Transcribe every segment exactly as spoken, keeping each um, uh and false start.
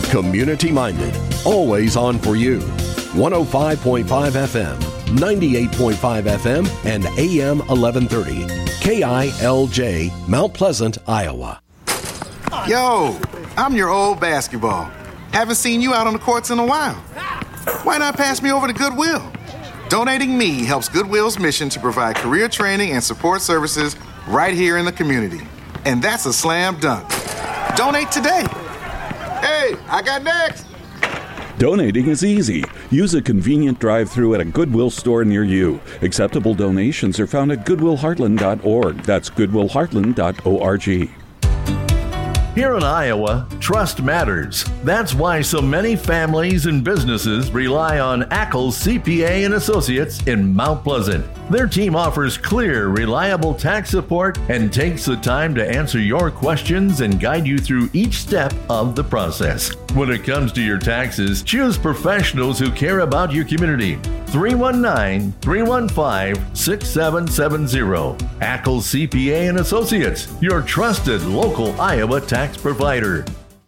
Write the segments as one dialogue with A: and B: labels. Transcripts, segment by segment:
A: Community-minded, always on for you. one oh five point five F M, ninety-eight point five F M, and A M eleven thirty. K I L J, Mount Pleasant, Iowa.
B: Yo, I'm your old basketball. Haven't seen you out on the courts in a while. Why not pass me over to Goodwill? Donating me helps Goodwill's mission to provide career training and support services right here in the community. And that's a slam dunk. Donate today. Hey, I got next.
C: Donating is easy. Use a convenient drive-thru at a Goodwill store near you. Acceptable donations are found at goodwill heartland dot org. That's goodwill heartland dot org.
D: Here in Iowa, trust matters. That's why so many families and businesses rely on Ackles C P A and Associates in Mount Pleasant. Their team offers clear, reliable tax support and takes the time to answer your questions and guide you through each step of the process. When it comes to your taxes, choose professionals who care about your community. three one nine, three one five, six seven seven zero. Ackles C P A and Associates, your trusted local Iowa tax provider.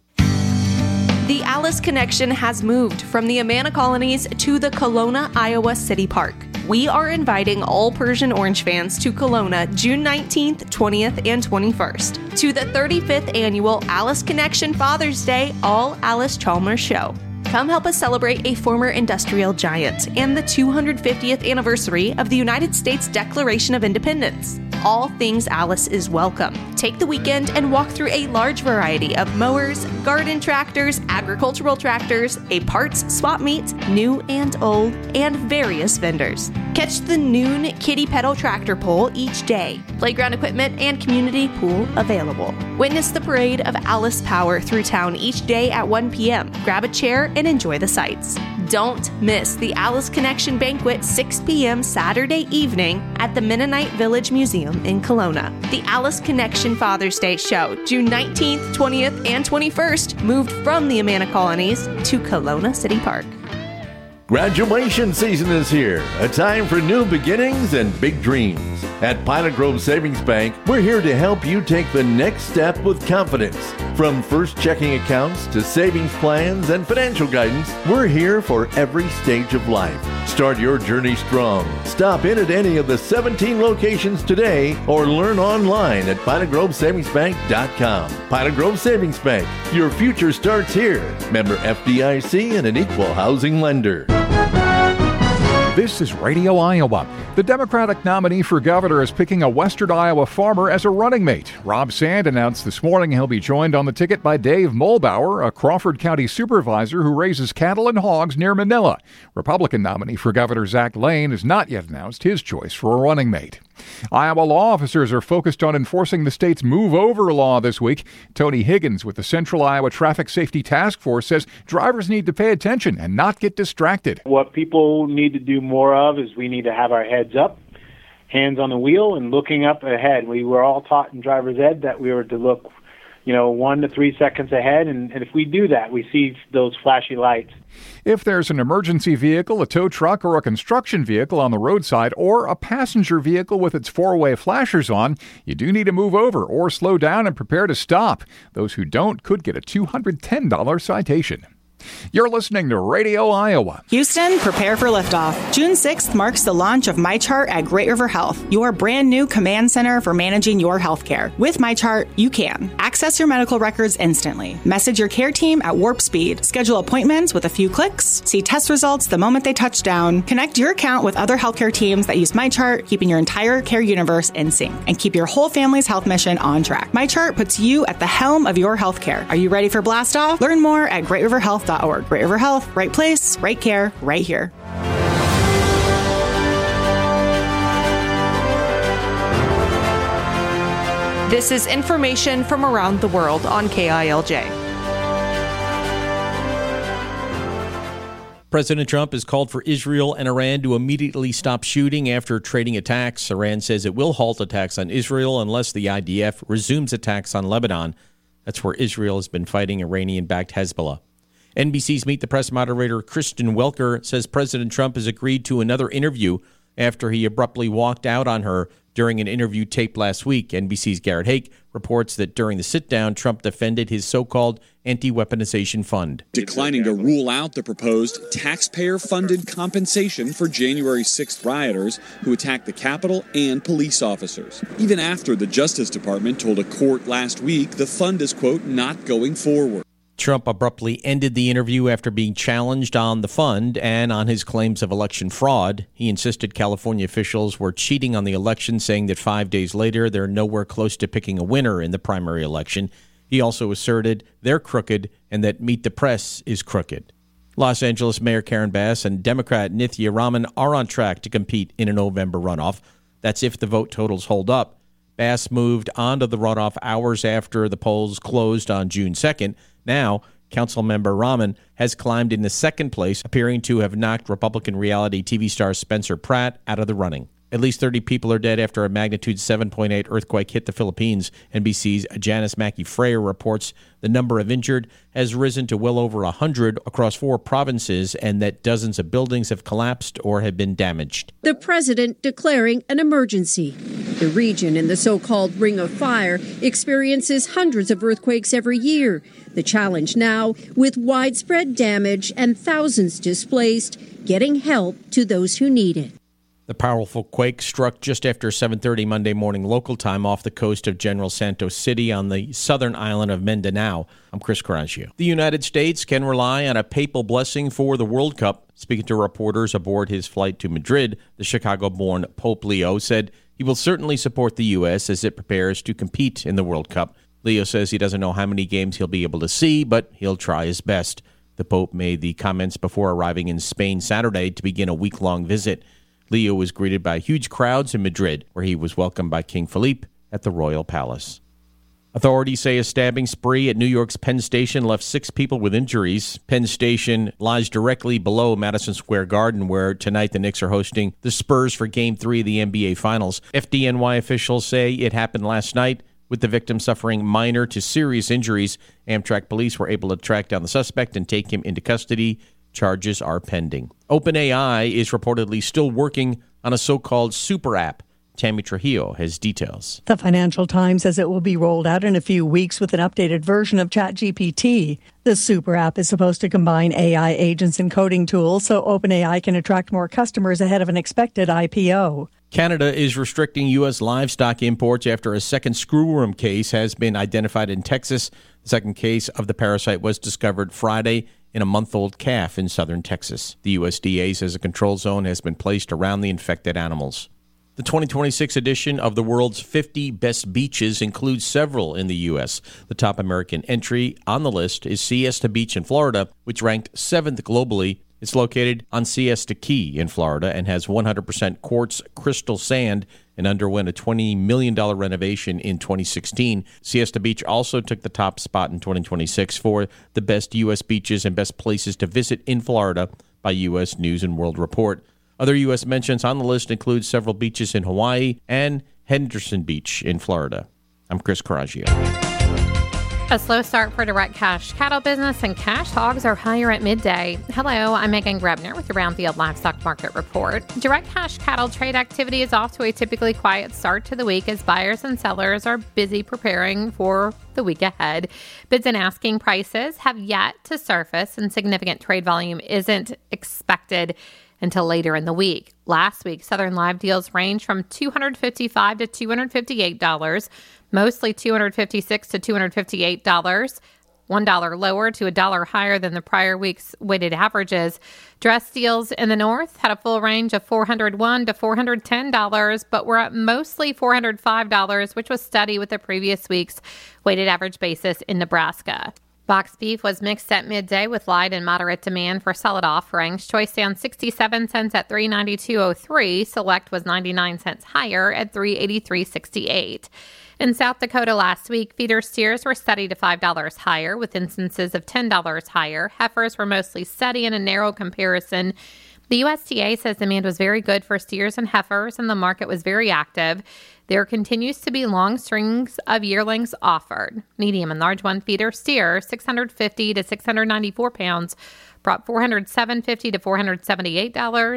E: The Alice Connection has moved from the Amana Colonies to the Kelowna, Iowa City Park. We are inviting all Persian Orange fans to Kelowna June nineteenth, twentieth, and twenty-first to the thirty-fifth Annual Alice Connection Father's Day All Alice Chalmers Show. Come help us celebrate a former industrial giant and the two hundred fiftieth anniversary of the United States Declaration of Independence. All things Alice is welcome. Take the weekend and walk through a large variety of mowers, garden tractors, agricultural tractors, a parts swap meet, new and old, and various vendors. Catch the noon Kitty Pedal tractor pull each day. Playground equipment and community pool available. Witness the parade of Alice Power through town each day at one p.m. Grab a chair and enjoy the sights. Don't miss the Alice Connection Banquet six p.m. Saturday evening at the Mennonite Village Museum in Kelowna. The Alice Connection Father's Day Show, June nineteenth, twentieth, and twenty-first, moved from the Amana Colonies to Kelowna City Park.
D: Graduation season is here, a time for new beginnings and big dreams. At Pilot Grove Savings Bank, we're here to help you take the next step with confidence. From first checking accounts to savings plans and financial guidance, we're here for every stage of life. Start your journey strong. Stop in at any of the seventeen locations today or learn online at pilot grove savings bank dot com. Pilot Grove Savings Bank, your future starts here. Member F D I C and an equal housing lender.
F: This is Radio Iowa. The Democratic nominee for governor is picking a Western Iowa farmer as a running mate. Rob Sand announced this morning he'll be joined on the ticket by Dave Mulbauer, a Crawford County supervisor who raises cattle and hogs near Manila. Republican nominee for governor Zach Lane has not yet announced his choice for a running mate. Iowa law officers are focused on enforcing the state's Move Over law this week. Tony Higgins with the Central Iowa Traffic Safety Task Force says drivers need to pay attention and not get distracted.
G: What people need to do more of is we need to have our heads up, hands on the wheel, and looking up ahead. We were all taught in driver's ed that we were to look, you know, one to three seconds ahead, and, and if we do that, we see those flashy lights.
F: If there's an emergency vehicle, a tow truck, or a construction vehicle on the roadside, or a passenger vehicle with its four-way flashers on, you do need to move over or slow down and prepare to stop. Those who don't could get a two hundred ten dollars citation. You're listening to Radio Iowa.
H: Houston, prepare for liftoff. June sixth marks the launch of MyChart at Great River Health, your brand new command center for managing your health care. With MyChart, you can access your medical records instantly, message your care team at warp speed, schedule appointments with a few clicks, see test results the moment they touch down, connect your account with other healthcare teams that use MyChart, keeping your entire care universe in sync, and keep your whole family's health mission on track. MyChart puts you at the helm of your health care. Are you ready for blast off? Learn more at great river health dot org. Great River Health, right place, right care, right here.
E: This is information from around the world on K I L J.
I: President Trump has called for Israel and Iran to immediately stop shooting after trading attacks. Iran says it will halt attacks on Israel unless the I D F resumes attacks on Lebanon. That's where Israel has been fighting Iranian-backed Hezbollah. N B C's Meet the Press moderator Kristen Welker says President Trump has agreed to another interview after he abruptly walked out on her during an interview taped last week. N B C's Garrett Hake reports that during the sit-down, Trump defended his so-called anti-weaponization fund,
J: declining to rule out the proposed taxpayer-funded compensation for January sixth rioters who attacked the Capitol and police officers. Even after the Justice Department told a court last week the fund is, quote, not going forward.
I: Trump abruptly ended the interview after being challenged on the fund and on his claims of election fraud. He insisted California officials were cheating on the election, saying that five days later they're nowhere close to picking a winner in the primary election. He also asserted they're crooked and that Meet the Press is crooked. Los Angeles Mayor Karen Bass and Democrat Nithya Raman are on track to compete in a November runoff. That's if the vote totals hold up. Bass moved onto the runoff hours after the polls closed on June second. Now, Councilmember Raman has climbed into second place, appearing to have knocked Republican reality T V star Spencer Pratt out of the running. At least thirty people are dead after a magnitude seven point eight earthquake hit the Philippines. N B C's Janice Mackey-Freyer reports the number of injured has risen to well over one hundred across four provinces and that dozens of buildings have collapsed or have been damaged.
K: The president declaring an emergency. The region in the so-called Ring of Fire experiences hundreds of earthquakes every year. The challenge now, with widespread damage and thousands displaced, getting help to those who need it.
I: The powerful quake struck just after seven thirty Monday morning local time off the coast of General Santos City on the southern island of Mindanao. I'm Chris Coraggio. The United States can rely on a papal blessing for the World Cup. Speaking to reporters aboard his flight to Madrid, the Chicago-born Pope Leo said he will certainly support the U S as it prepares to compete in the World Cup. Leo says he doesn't know how many games he'll be able to see, but he'll try his best. The Pope made the comments before arriving in Spain Saturday to begin a week-long visit. Leo was greeted by huge crowds in Madrid, where he was welcomed by King Felipe at the Royal Palace. Authorities say a stabbing spree at New York's Penn Station left six people with injuries. Penn Station lies directly below Madison Square Garden, where tonight the Knicks are hosting the Spurs for Game three of the N B A Finals. F D N Y officials say it happened last night, with the victim suffering minor to serious injuries. Amtrak police were able to track down the suspect and take him into custody. Charges are pending. OpenAI is reportedly still working on a so-called super app. Tammy Trujillo has details.
L: The Financial Times says it will be rolled out in a few weeks with an updated version of ChatGPT. The super app is supposed to combine A I agents and coding tools so OpenAI can attract more customers ahead of an expected I P O.
I: Canada is restricting U S livestock imports after a second screwworm case has been identified in Texas. The second case of the parasite was discovered Friday in a month-old calf in southern Texas. The U S D A says a control zone has been placed around the infected animals. The twenty twenty-six edition of the world's fifty best beaches includes several in the U S. The top American entry on the list is Siesta Beach in Florida, which ranked seventh globally. It's located on Siesta Key in Florida and has one hundred percent quartz crystal sand and underwent a twenty million dollars renovation in twenty sixteen. Siesta Beach also took the top spot in twenty twenty-six for the best U S beaches and best places to visit in Florida by U S News and World Report. Other U S mentions on the list include several beaches in Hawaii and Henderson Beach in Florida. I'm Chris Coraggio.
M: A slow start for direct cash cattle business and cash hogs are higher at midday. Hello, I'm Megan Grebner with the Round Field Livestock Market Report. Direct cash cattle trade activity is off to a typically quiet start to the week as buyers and sellers are busy preparing for the week ahead. Bids and asking prices have yet to surface and significant trade volume isn't expected until later in the week. Last week, Southern live deals range from two hundred fifty-five dollars to two hundred fifty-eight dollars, mostly two hundred fifty-six dollars to two hundred fifty-eight dollars, one dollar lower to a dollar higher than the prior week's weighted averages. Dress deals in the north had a full range of four hundred one dollars to four hundred ten dollars, but were at mostly four hundred five dollars, which was steady with the previous week's weighted average basis in Nebraska. Boxed beef was mixed at midday with light and moderate demand for solid offerings. Choice down sixty-seven cents at three ninety-two oh three. Select was ninety-nine cents higher at three eighty-three sixty-eight. In South Dakota last week, feeder steers were steady to five dollars higher, with instances of ten dollars higher. Heifers were mostly steady in a narrow comparison. The U S D A says demand was very good for steers and heifers, and the market was very active. There continues to be long strings of yearlings offered. Medium and large one feeder steer, six hundred fifty to six hundred ninety-four pounds, brought four hundred seven dollars and fifty cents to four hundred seventy-eight dollars.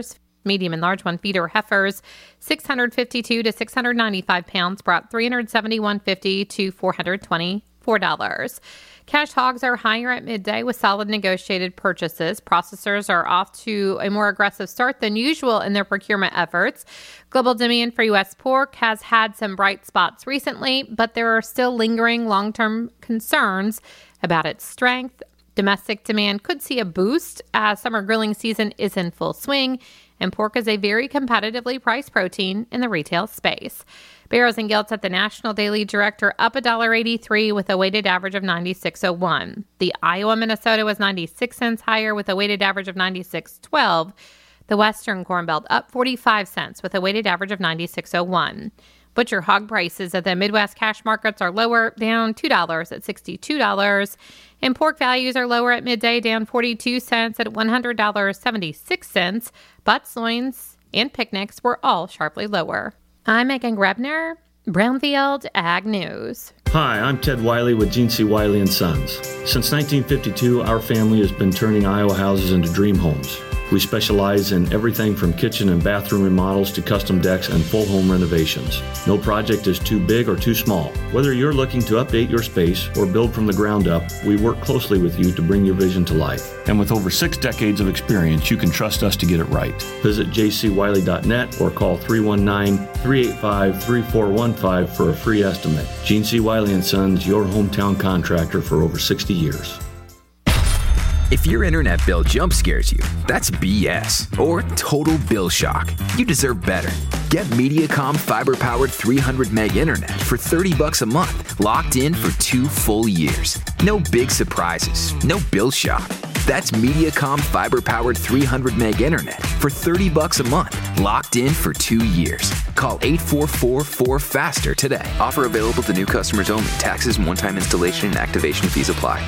M: Medium and large one feeder heifers, six hundred fifty-two to six hundred ninety-five pounds, brought three hundred seventy-one fifty to four hundred twenty-four dollars. Cash hogs are higher at midday with solid negotiated purchases. Processors are off to a more aggressive start than usual in their procurement efforts. Global demand for U S pork has had some bright spots recently, but there are still lingering long-term concerns about its strength. Domestic demand could see a boost as summer grilling season is in full swing, and pork is a very competitively priced protein in the retail space. Barrows and Gilts at the National Daily Director up one dollar eighty-three with a weighted average of ninety-six oh one. The Iowa Minnesota was ninety-six cents higher with a weighted average of ninety-six twelve. The Western Corn Belt up forty-five cents with a weighted average of ninety-six oh one. Butcher hog prices at the Midwest cash markets are lower, down two dollars at sixty-two dollars. And pork values are lower at midday, down forty-two cents at one hundred dollars and seventy-six cents. Butts, loins, and picnics were all sharply lower. I'm Megan Grebner, Brownfield Ag News.
N: Hi, I'm Ted Wiley with Gene C. Wiley and Sons. Since nineteen fifty-two, our family has been turning Iowa houses into dream homes. We specialize in everything from kitchen and bathroom remodels to custom decks and full home renovations. No project is too big or too small. Whether you're looking to update your space or build from the ground up, we work closely with you to bring your vision to life. And with over six decades of experience, you can trust us to get it right. Visit j c wiley dot net or call three one nine, three eight five, three four one five for a free estimate. Gene C. Wiley and Sons, your hometown contractor for over sixty years.
O: If your internet bill jump scares you, that's B S or total bill shock. You deserve better. Get Mediacom fiber-powered three hundred meg internet for thirty bucks a month, locked in for two full years. No big surprises, no bill shock. That's Mediacom fiber-powered three hundred meg internet for thirty bucks a month, locked in for two years. Call eight four four, four faster today. Offer available to new customers only. Taxes and one-time installation and activation fees apply.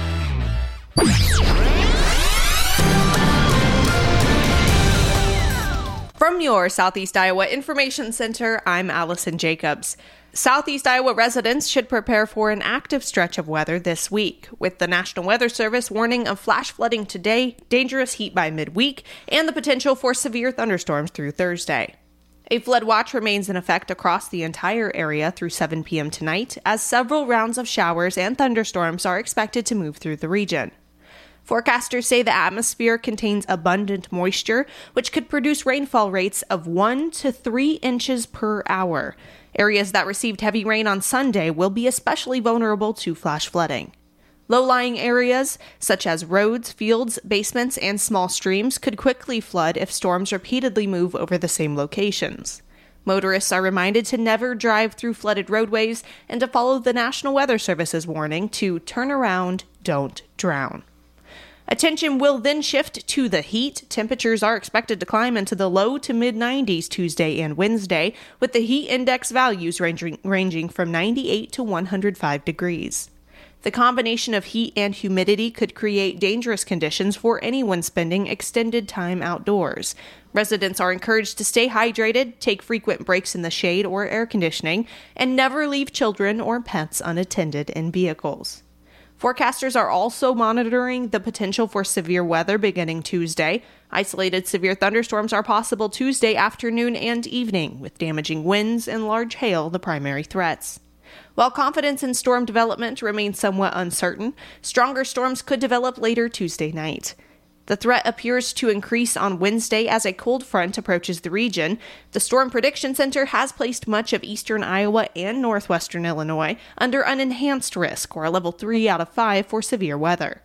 E: From your Southeast Iowa Information Center, I'm Allison Jacobs. Southeast Iowa residents should prepare for an active stretch of weather this week, with the National Weather Service warning of flash flooding today, dangerous heat by midweek, and the potential for severe thunderstorms through Thursday. A flood watch remains in effect across the entire area through seven p.m. tonight, as several rounds of showers and thunderstorms are expected to move through the region. Forecasters say the atmosphere contains abundant moisture, which could produce rainfall rates of one to three inches per hour. Areas that received heavy rain on Sunday will be especially vulnerable to flash flooding. Low-lying areas, such as roads, fields, basements, and small streams, could quickly flood if storms repeatedly move over the same locations. Motorists are reminded to never drive through flooded roadways and to follow the National Weather Service's warning to turn around, don't drown. Attention will then shift to the heat. Temperatures are expected to climb into the low to mid nineties Tuesday and Wednesday, with the heat index values ranging, ranging from ninety-eight to one hundred five degrees. The combination of heat and humidity could create dangerous conditions for anyone spending extended time outdoors. Residents are encouraged to stay hydrated, take frequent breaks in the shade or air conditioning, and never leave children or pets unattended in vehicles. Forecasters are also monitoring the potential for severe weather beginning Tuesday. Isolated severe thunderstorms are possible Tuesday afternoon and evening, with damaging winds and large hail the primary threats. While confidence in storm development remains somewhat uncertain, stronger storms could develop later Tuesday night. The threat appears to increase on Wednesday as a cold front approaches the region. The Storm Prediction Center has placed much of eastern Iowa and northwestern Illinois under an enhanced risk, or a level three out of five for severe weather.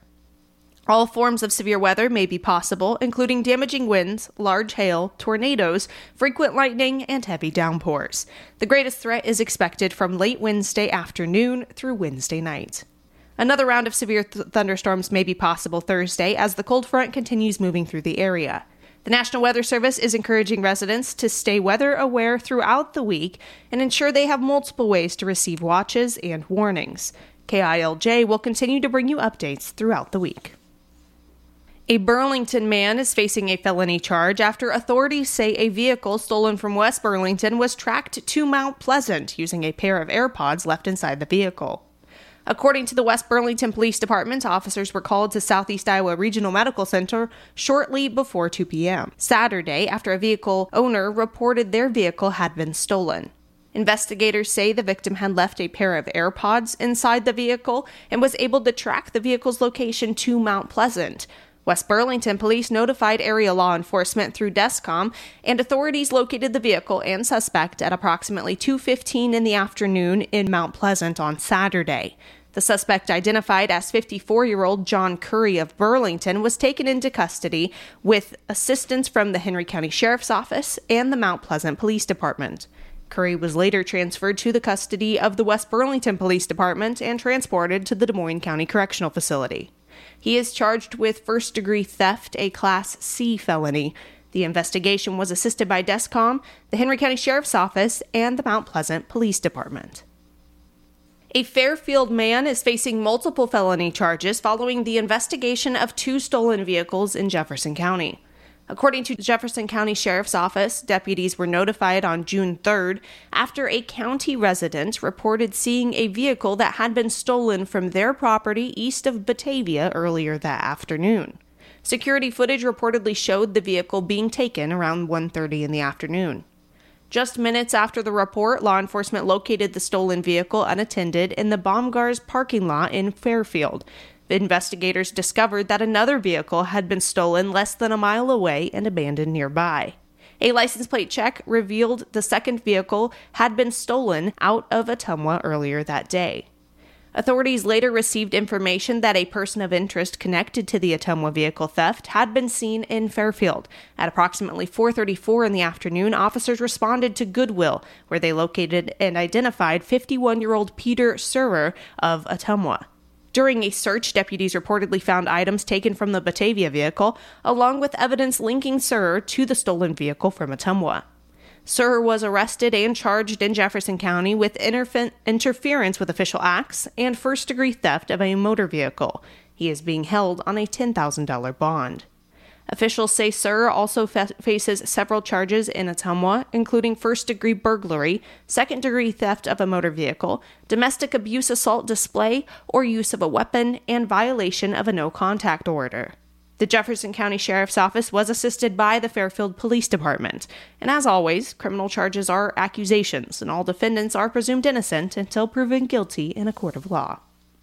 E: All forms of severe weather may be possible, including damaging winds, large hail, tornadoes, frequent lightning, and heavy downpours. The greatest threat is expected from late Wednesday afternoon through Wednesday night. Another round of severe th- thunderstorms may be possible Thursday as the cold front continues moving through the area. The National Weather Service is encouraging residents to stay weather aware throughout the week and ensure they have multiple ways to receive watches and warnings. K I L J will continue to bring you updates throughout the week. A Burlington man is facing a felony charge after authorities say a vehicle stolen from West Burlington was tracked to Mount Pleasant using a pair of AirPods left inside the vehicle. According to the West Burlington Police Department, officers were called to Southeast Iowa Regional Medical Center shortly before two p.m. Saturday, after a vehicle owner reported their vehicle had been stolen. Investigators say the victim had left a pair of AirPods inside the vehicle and was able to track the vehicle's location to Mount Pleasant. West Burlington police notified area law enforcement through DESCOM, and authorities located the vehicle and suspect at approximately two fifteen in the afternoon in Mount Pleasant on Saturday. The suspect, identified as fifty-four-year-old John Curry of Burlington, was taken into custody with assistance from the Henry County Sheriff's Office and the Mount Pleasant Police Department. Curry was later transferred to the custody of the West Burlington Police Department and transported to the Des Moines County Correctional Facility. He is charged with first-degree theft, a Class C felony. The investigation was assisted by DESCOM, the Henry County Sheriff's Office, and the Mount Pleasant Police Department. A Fairfield man is facing multiple felony charges following the investigation of two stolen vehicles in Jefferson County. According to the Jefferson County Sheriff's Office, deputies were notified on June third after a county resident reported seeing a vehicle that had been stolen from their property east of Batavia earlier that afternoon. Security footage reportedly showed the vehicle being taken around one thirty in the afternoon. Just minutes after the report, law enforcement located the stolen vehicle unattended in the Baumgars parking lot in Fairfield. Investigators discovered that another vehicle had been stolen less than a mile away and abandoned nearby. A license plate check revealed the second vehicle had been stolen out of Ottumwa earlier that day. Authorities later received information that a person of interest connected to the Ottumwa vehicle theft had been seen in Fairfield. At approximately four thirty-four in the afternoon, officers responded to Goodwill, where they located and identified fifty-one-year-old Peter Surer of Ottumwa. During a search, deputies reportedly found items taken from the Batavia vehicle, along with evidence linking Surer to the stolen vehicle from Ottumwa. Surer was arrested and charged in Jefferson County with interfe- interference with official acts and first-degree theft of a motor vehicle. He is being held on a ten thousand dollars bond. Officials say Surer also fa- faces several charges in Ottumwa, including first-degree burglary, second-degree theft of a motor vehicle, domestic abuse assault display, or use of a weapon, and violation of a no-contact order. The Jefferson County Sheriff's Office was assisted by the Fairfield Police Department. And as always, criminal charges are accusations, and all defendants are presumed innocent until proven guilty in a court of law.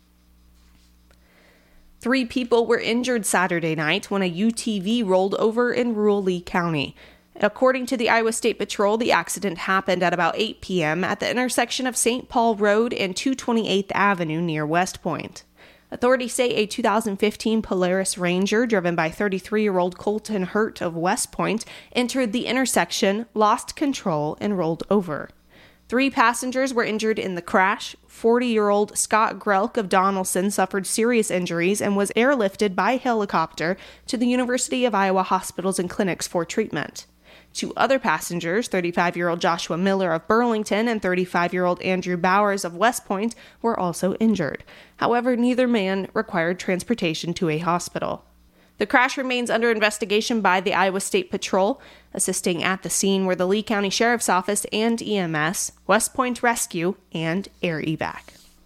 E: Three people were injured Saturday night when a U T V rolled over in rural Lee County. According to the Iowa State Patrol, the accident happened at about eight p.m. at the intersection of Saint Paul Road and two twenty-eighth Avenue near West Point. Authorities say a two thousand fifteen Polaris Ranger driven by thirty-three-year-old Colton Hurt of West Point entered the intersection, lost control, and rolled over. Three passengers were injured in the crash. forty-year-old Scott Grelk of Donaldson suffered serious injuries and was airlifted by helicopter to the University of Iowa hospitals and clinics for treatment. Two other passengers, thirty-five-year-old Joshua Miller of Burlington and thirty-five-year-old Andrew Bowers of West Point, were also injured. However, neither man required transportation to a hospital. The crash remains under investigation by the Iowa State Patrol. Assisting at the scene were the Lee County Sheriff's Office and E M S, West Point Rescue, and Air Evac.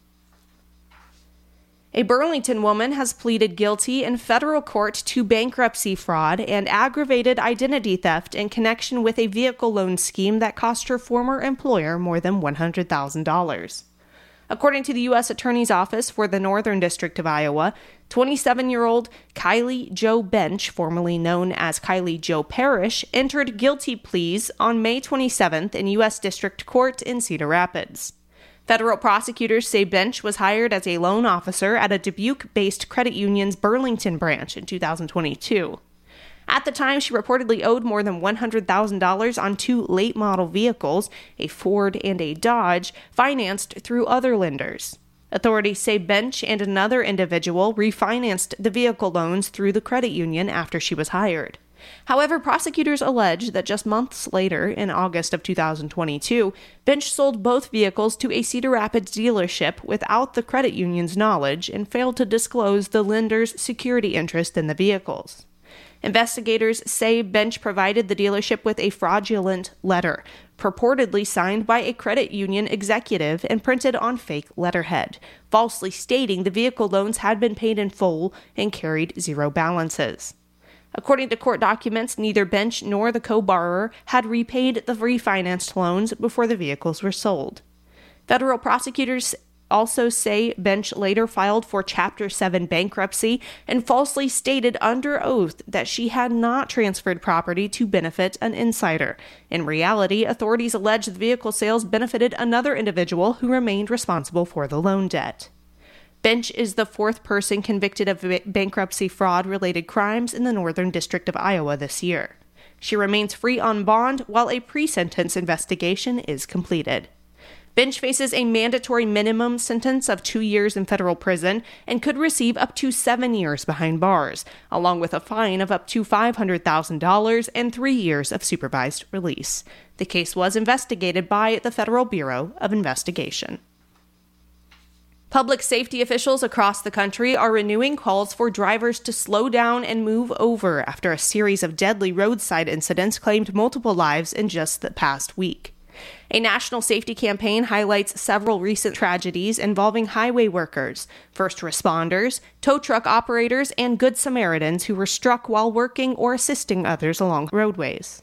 E: A Burlington woman has pleaded guilty in federal court to bankruptcy fraud and aggravated identity theft in connection with a vehicle loan scheme that cost her former employer more than one hundred thousand dollars. According to the U S Attorney's Office for the Northern District of Iowa, twenty-seven-year-old Kylie Jo Bench, formerly known as Kylie Jo Parrish, entered guilty pleas on May twenty-seventh in U S District Court in Cedar Rapids. Federal prosecutors say Bench was hired as a loan officer at a Dubuque-based credit union's Burlington branch in two thousand twenty-two. At the time, she reportedly owed more than one hundred thousand dollars on two late-model vehicles, a Ford and a Dodge, financed through other lenders. Authorities say Bench and another individual refinanced the vehicle loans through the credit union after she was hired. However, prosecutors allege that just months later, in August of two thousand twenty-two, Bench sold both vehicles to a Cedar Rapids dealership without the credit union's knowledge and failed to disclose the lender's security interest in the vehicles. Investigators say Bench provided the dealership with a fraudulent letter, purportedly signed by a credit union executive and printed on fake letterhead, falsely stating the vehicle loans had been paid in full and carried zero balances. According to court documents, neither Bench nor the co-borrower had repaid the refinanced loans before the vehicles were sold. Federal prosecutors also say Bench later filed for Chapter seven bankruptcy and falsely stated under oath that she had not transferred property to benefit an insider. In reality, authorities allege the vehicle sales benefited another individual who remained responsible for the loan debt. Bench is the fourth person convicted of bankruptcy fraud-related crimes in the Northern District of Iowa this year. She remains free on bond while a pre-sentence investigation is completed. Bench faces a mandatory minimum sentence of two years in federal prison and could receive up to seven years behind bars, along with a fine of up to five hundred thousand dollars and three years of supervised release. The case was investigated by the Federal Bureau of Investigation. Public safety officials across the country are renewing calls for drivers to slow down and move over after a series of deadly roadside incidents claimed multiple lives in just the past week. A national safety campaign highlights several recent tragedies involving highway workers, first responders, tow truck operators, and Good Samaritans who were struck while working or assisting others along roadways.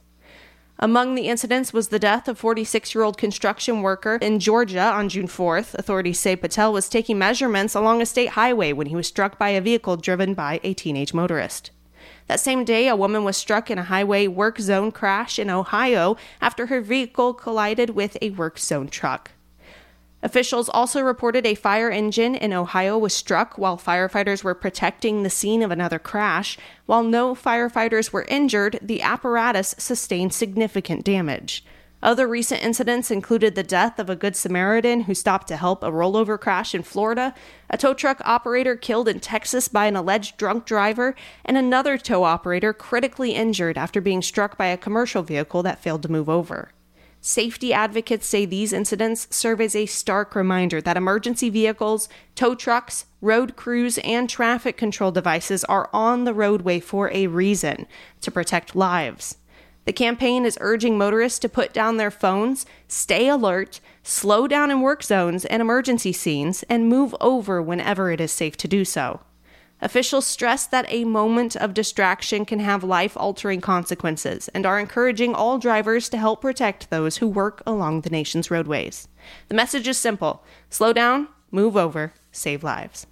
E: Among the incidents was the death of forty-six-year-old construction worker in Georgia on June fourth. Authorities say Patel was taking measurements along a state highway when he was struck by a vehicle driven by a teenage motorist. That same day, a woman was struck in a highway work zone crash in Ohio after her vehicle collided with a work zone truck. Officials also reported a fire engine in Ohio was struck while firefighters were protecting the scene of another crash. While no firefighters were injured, the apparatus sustained significant damage. Other recent incidents included the death of a Good Samaritan who stopped to help a rollover crash in Florida, a tow truck operator killed in Texas by an alleged drunk driver, and another tow operator critically injured after being struck by a commercial vehicle that failed to move over. Safety advocates say these incidents serve as a stark reminder that emergency vehicles, tow trucks, road crews, and traffic control devices are on the roadway for a reason: to protect lives. The campaign is urging motorists to put down their phones, stay alert, slow down in work zones and emergency scenes, and move over whenever it is safe to do so. Officials stress that a moment of distraction can have life-altering consequences and are encouraging all drivers to help protect those who work along the nation's roadways. The message is simple: slow down, move over, save lives.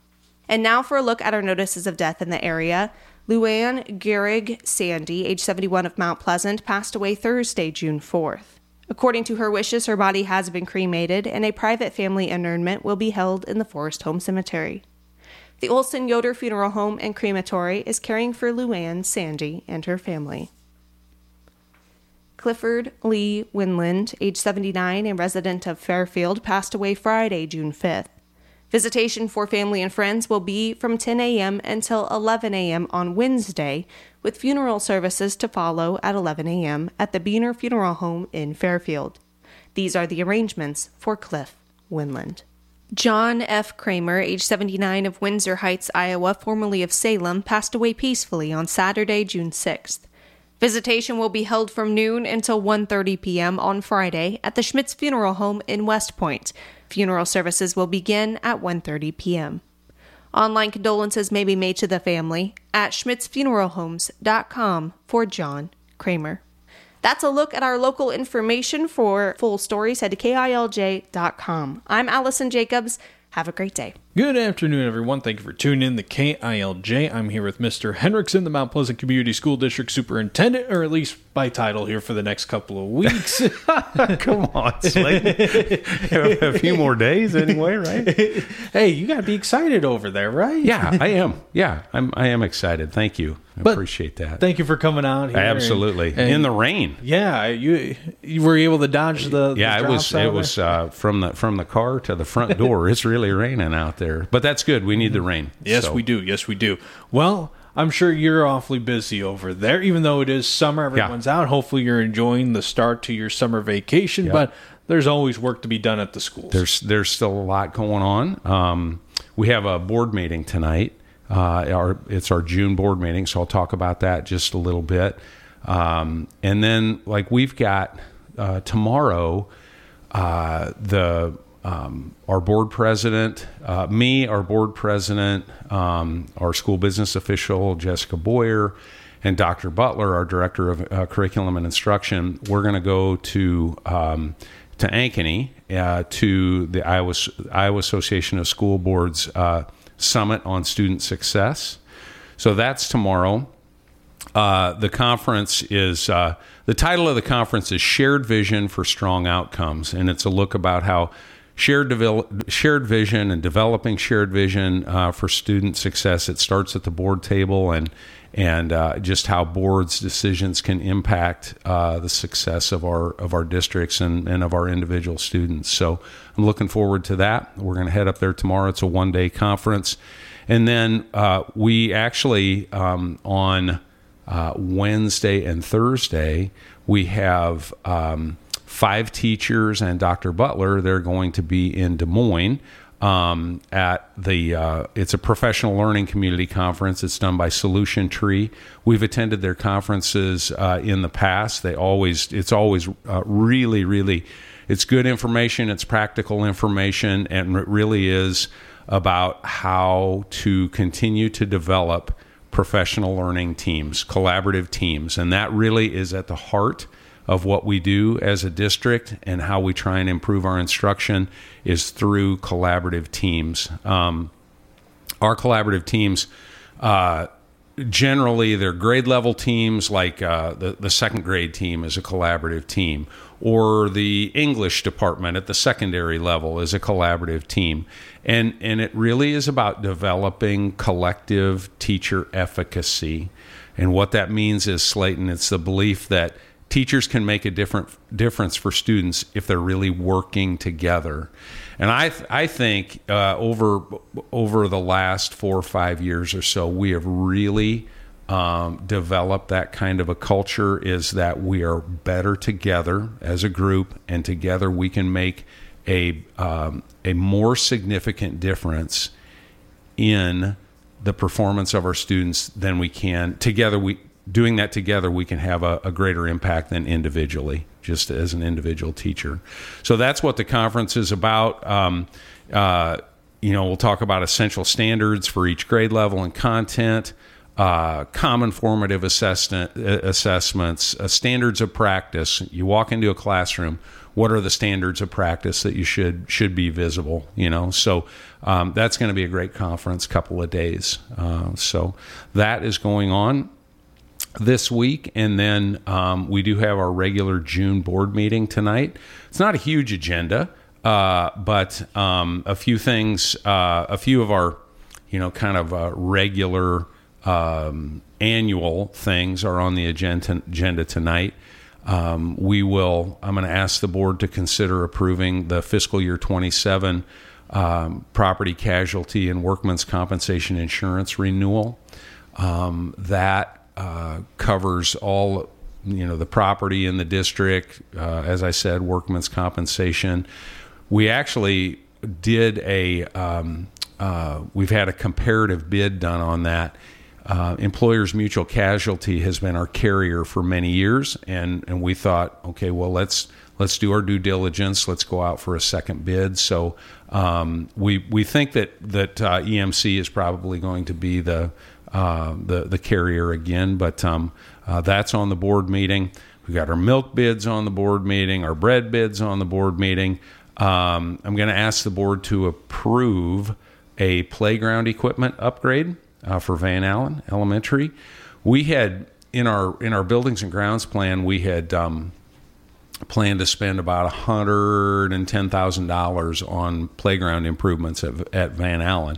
E: And now for a look at our notices of death in the area. Luann Gehrig Sandy, age seventy-one, of Mount Pleasant, passed away Thursday, June fourth. According to her wishes, her body has been cremated and a private family interment will be held in the Forest Home Cemetery. The Olson Yoder Funeral Home and Crematory is caring for Luann Sandy and her family. Clifford Lee Winland, age seventy-nine and resident of Fairfield, passed away Friday, June fifth. Visitation for family and friends will be from ten a.m. until eleven a.m. on Wednesday, with funeral services to follow at eleven a.m. at the Beaner Funeral Home in Fairfield. These are the arrangements for Cliff Winland. John F. Kramer, age seventy-nine, of Windsor Heights, Iowa, formerly of Salem, passed away peacefully on Saturday, June sixth. Visitation will be held from noon until one thirty p.m. on Friday at the Schmitz Funeral Home in West Point. Funeral services will begin at one thirty p.m. Online condolences may be made to the family at schmitz funeral homes dot com for John Kramer. That's a look at our local information. For full stories, head to K I L J dot com. I'm Allison Jacobs. Have a great day.
P: Good afternoon, everyone. Thank you for tuning in to K I L J. I'm here with Mister Henriksen, the Mount Pleasant Community School District Superintendent, or at least by title here for the next couple of weeks.
Q: Come on, Slade. A few more days anyway, right?
P: Hey, you got to be excited over there, right?
Q: Yeah, I am. Yeah, I'm, I am excited. Thank you. I but appreciate that.
P: Thank you for coming out here.
Q: Absolutely. And, and in the rain.
P: Yeah, you you were able to dodge the
Q: Yeah,
P: the
Q: it was it was uh, from the from the car to the front door. It's really raining out there. But that's good. We need the rain.
P: Yes,
Q: so.
P: we do. Yes, we do. Well, I'm sure you're awfully busy over there. Even though it is summer, everyone's yeah. out. Hopefully you're enjoying the start to your summer vacation, yep. but there's always work to be done at the schools.
Q: There's there's still a lot going on. Um, we have a board meeting tonight. Uh, our, it's our June board meeting, so I'll talk about that just a little bit. Um, and then, like, we've got uh, tomorrow, uh, the um, our board president, uh, me, our board president, um, our school business official, Jessica Boyer, and Doctor Butler, our director of uh, curriculum and instruction. We're going to go to um, to Ankeny uh, to the Iowa Iowa Association of School Boards uh, Summit on Student Success. So that's tomorrow. Uh, the conference is uh, the title of the conference is Shared Vision for Strong Outcomes, and it's a look about how shared develop, shared vision and developing shared vision uh, for student success. It starts at the board table, and and uh, just how boards' decisions can impact uh, the success of our of our districts and, and of our individual students. So I'm looking forward to that. We're going to head up there tomorrow. It's a one-day conference. And then uh, we actually, um, on uh, Wednesday and Thursday, we have um, five teachers and Doctor Butler. They're going to be in Des Moines. Um, at the, uh, it's a professional learning community conference. It's done by Solution Tree. We've attended their conferences uh, in the past. They always, it's always uh, really, really, it's good information. It's practical information, and it really is about how to continue to develop professional learning teams, collaborative teams, and that really is at the heart of what we do as a district, and how we try and improve our instruction is through collaborative teams. Um, our collaborative teams, uh, generally, they're grade level teams, like uh, the, the second grade team is a collaborative team, or the English department at the secondary level is a collaborative team. And, and it really is about developing collective teacher efficacy. And what that means is, Slayton, it's the belief that teachers can make a different difference for students if they're really working together. And I th- I think uh, over over the last four or five years or so, we have really um, developed that kind of a culture, is that we are better together as a group, and together we can make a um, a more significant difference in the performance of our students than we can together. We Doing that together, we can have a, a greater impact than individually, just as an individual teacher. So that's what the conference is about. Um, uh, you know, we'll talk about essential standards for each grade level and content, uh, common formative assessment, uh, assessments, uh, standards of practice. You walk into a classroom, what are the standards of practice that you should should be visible? You know, so um, that's going to be a great conference, couple of days. Uh, so that is going on this week, and then um, we do have our regular June board meeting tonight. It's not a huge agenda, uh, but um, a few things, uh, a few of our, you know, kind of uh, regular um, annual things are on the agenda, agenda tonight. Um, we will, I'm going to ask the board to consider approving the fiscal year twenty-seven um, property casualty and workman's compensation insurance renewal. Um, that Uh, covers all, you know, the property in the district. Uh, as I said, workman's compensation. We actually did a, um, uh, we've had a comparative bid done on that. Uh, Employers Mutual Casualty has been our carrier for many years, and, and we thought, okay, well, let's let's do our due diligence. Let's go out for a second bid. So um, we we think that that uh, E M C is probably going to be the Uh, the the carrier again, but um, uh, that's on the board meeting. We've got our milk bids on the board meeting, our bread bids on the board meeting. Um, I'm going to ask the board to approve a playground equipment upgrade uh, for Van Allen Elementary. We had in our in our buildings and grounds plan, we had um, planned to spend about one hundred ten thousand dollars on playground improvements at, at Van Allen.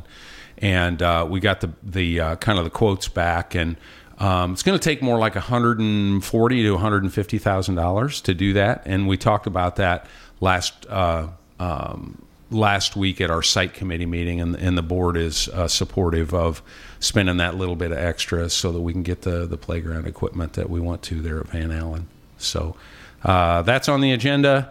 Q: And uh, we got the the uh, kind of the quotes back, and um, it's going to take more like one hundred forty to one hundred fifty thousand dollars to do that. And we talked about that last uh, um, last week at our site committee meeting, and, and the board is uh, supportive of spending that little bit of extra so that we can get the the playground equipment that we want to there at Van Allen. So uh, that's on the agenda.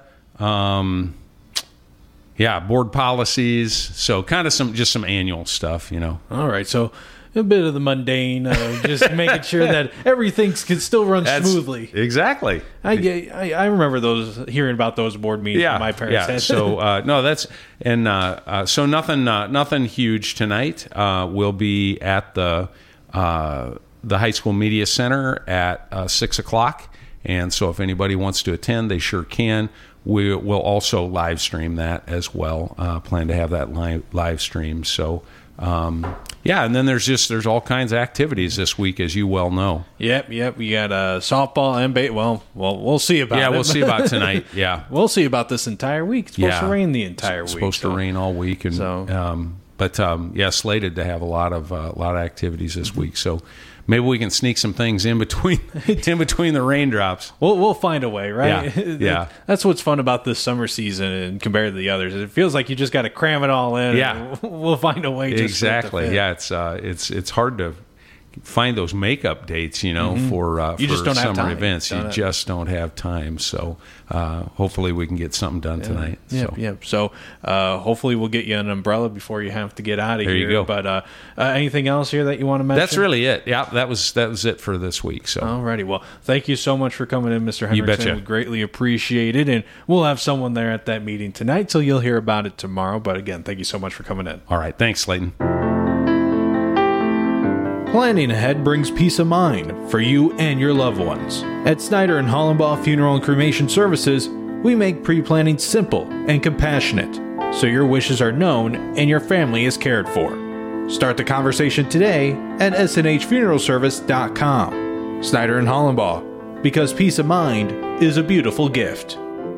Q: Um, Yeah, board policies. So kind of some just some annual stuff, you know.
P: All right. So a bit of the mundane, uh, just making sure that everything can still run
Q: That's,
P: smoothly.
Q: Exactly.
P: I, I I remember those hearing about those board meetings.
Q: Yeah,
P: that my parents
Q: yeah.
P: had.
Q: So uh, no, that's and uh, uh, so nothing uh, nothing huge tonight. Uh, we'll be at the uh, the High School Media Center at uh, six o'clock, and so if anybody wants to attend, they sure can. We will also live stream that as well. Uh, plan to have that live live stream. So. Um, yeah, and then there's just there's all kinds of activities this week, as you well know.
P: Yep, yep. We got uh, softball and bait. Well, well, we'll see about.
Q: Yeah,
P: it.
Q: we'll see about tonight. Yeah,
P: we'll see about this entire week. It's supposed
Q: yeah.
P: to rain the entire
Q: it's
P: week.
Q: Supposed
P: so.
Q: to rain all week, and
P: so.
Q: um, but um, yeah, slated to have a lot of uh, a lot of activities this week. So maybe we can sneak some things in between in between the raindrops.
P: We'll we'll find a way, right?
Q: Yeah, yeah.
P: That's what's fun about this summer season, and compared to the others, it feels like you just got to cram it all in.
Q: Yeah,
P: we'll find a way. Just
Q: exactly. Yeah, it's uh, it's it's hard to find those makeup dates, you know,
P: mm-hmm.
Q: for uh,
P: you
Q: for
P: just don't
Q: summer
P: have time.
Q: events.
P: Don't
Q: you
P: have.
Q: just don't have time. So uh, hopefully we can get something done
P: yeah.
Q: tonight.
P: Yep,
Q: so.
P: yep. So uh, hopefully we'll get you an umbrella before you have to get out of
Q: there
P: here.
Q: You go.
P: But uh, uh, anything else here that you want to mention?
Q: That's really it. Yeah, that was that was it for this week. So
P: alrighty. Well, thank you so much for coming in, Mister Henriksen.
Q: You betcha.
P: We greatly appreciate it, and we'll have someone there at that meeting tonight, so you'll hear about it tomorrow. But again, thank you so much for coming in.
Q: All right, thanks, Slayton.
P: Planning ahead brings peace of mind for you and your loved ones. At Snyder and Hollenbaugh Funeral and Cremation Services, we make pre-planning simple and compassionate, so your wishes are known and your family is cared for. Start the conversation today at S N H funeral service dot com. Snyder and Hollenbaugh, because peace of mind is a beautiful gift.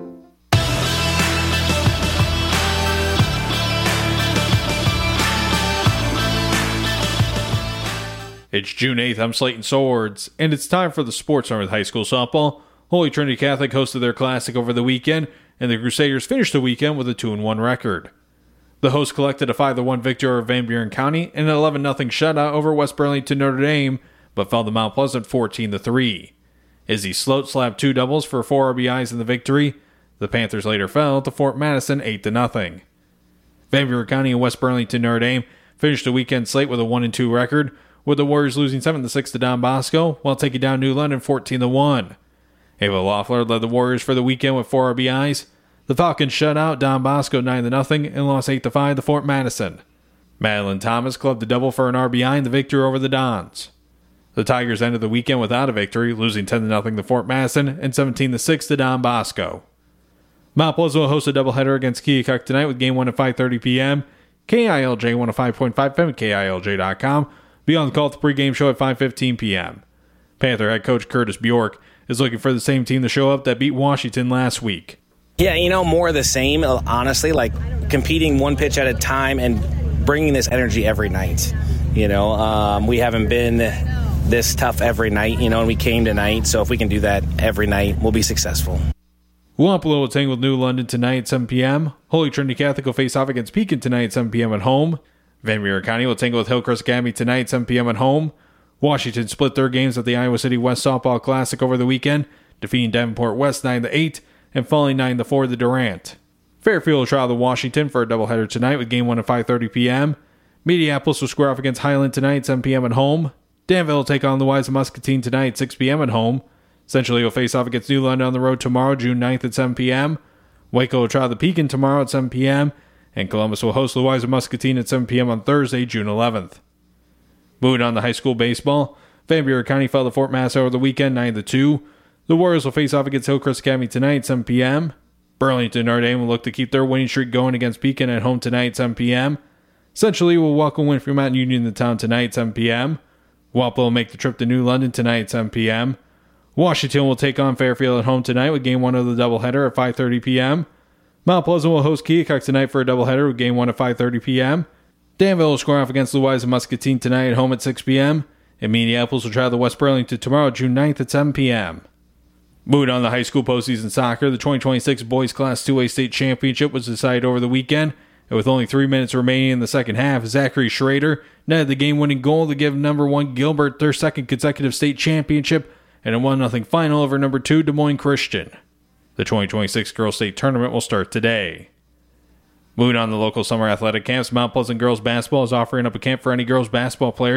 P: It's June eighth, I'm Slayton Swords, and it's time for the Sports Arm with high school softball. Holy Trinity Catholic hosted their classic over the weekend, and the Crusaders finished the weekend with a two and one record. The hosts collected a five to one victory over Van Buren County and an eleven nothing shutout over West Burlington Notre Dame, but fell to Mount Pleasant fourteen to three. Izzy Sloat slapped two doubles for four R B Is in the victory. The Panthers later fell to Fort Madison eight to nothing. Van Buren County and West Burlington Notre Dame finished the weekend slate with a one and two record, with the Warriors losing seven to six to Don Bosco, while taking down New London fourteen to one. Ava Loeffler led the Warriors for the weekend with four R B Is. The Falcons shut out Don Bosco nine to nothing and lost eight to five to Fort Madison. Madeline Thomas clubbed a double for an R B I in the victory over the Dons. The Tigers ended the weekend without a victory, losing ten to nothing to Fort Madison and seventeen to six to Don Bosco. Mount Pleasant will host a doubleheader against Keokuk tonight with game one at five thirty p.m. K I L J one oh five point five F M at K I L J dot com. Be on the call at the pregame show at five fifteen p.m. Panther head coach Curtis Bjork is looking for the same team to show up that beat Washington last week.
R: Yeah, you know, more of the same, honestly, like competing one pitch at a time and bringing this energy every night. You know, um, we haven't been this tough every night, you know, and we came tonight, so if we can do that every night, we'll be successful.
P: Wampalo will tangle with New London tonight at seven p.m. Holy Trinity Catholic will face off against Pekin tonight at seven p.m. at home. Van Buren County will tangle with Hillcrest Academy tonight at seven p.m. at home. Washington split their games at the Iowa City West Softball Classic over the weekend, defeating Davenport West nine to eight and falling nine to four to Durant. Fairfield will travel to Washington for a doubleheader tonight with game one at five thirty p.m. Mediapolis will square off against Highland tonight at seven p.m. at home. Danville will take on the Wise of Muscatine tonight at six p.m. at home. Centrally will face off against New London on the road tomorrow, June ninth at seven p.m. Waco will travel to Pekin tomorrow at seven p.m. and Columbus will host the Wise of Muscatine at seven p.m. on Thursday, June eleventh. Moving on to high school baseball, Van Buren County fell to Fort Mass over the weekend, nine to two. The Warriors will face off against Hillcrest Academy tonight at seven p.m. Burlington Notre Dame will look to keep their winning streak going against Pekin at home tonight at seven p.m. Centrally will welcome Winfield Mountain Union to town tonight at seven p.m. Wampler will make the trip to New London tonight at seven p.m. Washington will take on Fairfield at home tonight with game one of the doubleheader at five thirty p.m. Mount Pleasant will host Keokuk tonight for a doubleheader with game one at five thirty p.m. Danville will square off against Louisa Muscatine tonight at home at six p.m. And Minneapolis will travel to West Burlington tomorrow, June ninth at seven p.m. Moving on to high school postseason soccer, the twenty twenty-six Boys Class two A State Championship was decided over the weekend. And with only three minutes remaining in the second half, Zachary Schrader netted the game-winning goal to give number one Gilbert their second consecutive state championship and a one nothing final over number two Des Moines Christian. The twenty twenty-six Girls State Tournament will start today. Moving on to local summer athletic camps, Mount Pleasant Girls Basketball is offering up a camp for any girls basketball players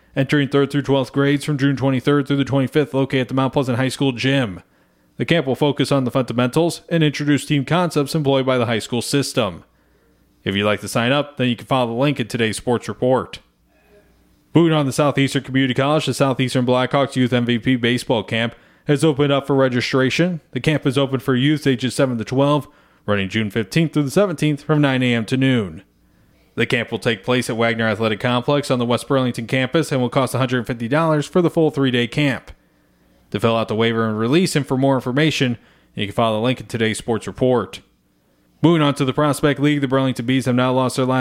P: entering third through twelfth grades from June twenty-third through the twenty-fifth, located at the Mount Pleasant High School gym. The camp will focus on the fundamentals and introduce team concepts employed by the high school system. If you'd like to sign up, then you can follow the link in today's sports report. Moving on to Southeastern Community College, the Southeastern Blackhawks Youth M V P Baseball Camp has opened up for registration. The camp is open for youth ages seven to twelve, running June fifteenth through the seventeenth from nine a.m. to noon. The camp will take place at Wagner Athletic Complex on the West Burlington campus and will cost one hundred fifty dollars for the full three-day camp. To fill out the waiver and release and for more information, you can follow the link in today's sports report. Moving on to the Prospect League, the Burlington Bees have now lost their last